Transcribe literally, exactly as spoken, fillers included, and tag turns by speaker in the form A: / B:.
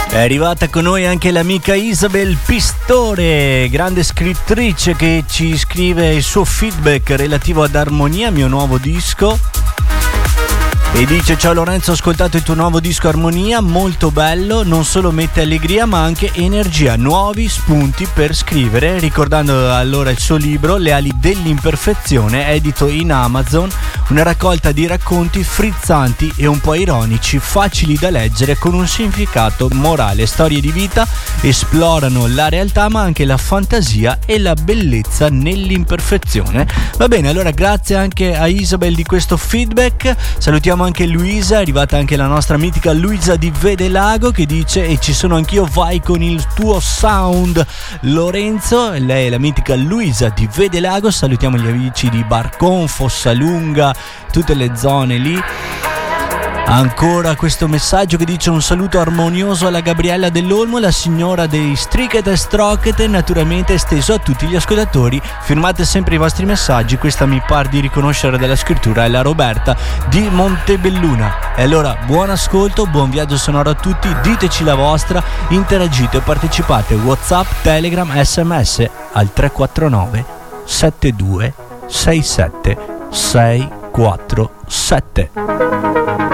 A: È arrivata con noi anche l'amica Isabel Pistore, grande scrittrice che ci scrive il suo feedback relativo ad Armonia, mio nuovo disco. E dice: ciao Lorenzo, ho ascoltato il tuo nuovo disco Armonia, molto bello, non solo mette allegria ma anche energia, nuovi spunti per scrivere, ricordando allora il suo libro Le ali dell'imperfezione, edito in Amazon, una raccolta di racconti frizzanti e un po' ironici, facili da leggere, con un significato morale. Storie di vita esplorano la realtà ma anche la fantasia e la bellezza nell'imperfezione. Va bene, allora grazie anche a Isabel di questo feedback. Salutiamo anche Luisa, è arrivata anche la nostra mitica Luisa di Vedelago che dice: e ci sono anch'io, vai con il tuo sound Lorenzo. Lei è la mitica Luisa di Vedelago. Salutiamo gli amici di Barcon, Fossalunga, tutte le zone lì. Ancora questo messaggio che dice: un saluto armonioso alla Gabriella dell'Olmo, la signora dei Stricket e Strocket, naturalmente esteso a tutti gli ascoltatori. Firmate sempre i vostri messaggi. Questa mi par di riconoscere dalla scrittura, è la Roberta di Montebelluna. E allora buon ascolto, buon viaggio sonoro a tutti, diteci la vostra, interagite o partecipate. WhatsApp, Telegram, sms al tre quattro nove sette due sei sette sei quattro sette.